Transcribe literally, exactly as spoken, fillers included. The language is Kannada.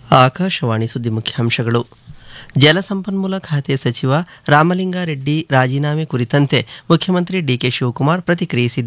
ಆಕಾಶವಾಣಿ ಸುದ್ದಿ ಮುಖ್ಯಾಂಶಗಳು. ಜಲಸಂಪನ್ಮೂಲ ಖಾತೆ ಸಚಿವ ರಾಮಲಿಂಗಾರೆಡ್ಡಿ ರಾಜೀನಾಮೆ ಕುರಿತಂತೆ ಮುಖ್ಯಮಂತ್ರಿ ಡಿಕೆ ಶಿವಕುಮಾರ್ ಪ್ರತಿಕ್ರಿಯಿಸಿದ್ದಾರೆ.